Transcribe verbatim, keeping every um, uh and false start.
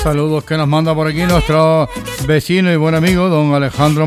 Saludos que nos manda por aquí nuestro vecino y buen amigo don Alejandro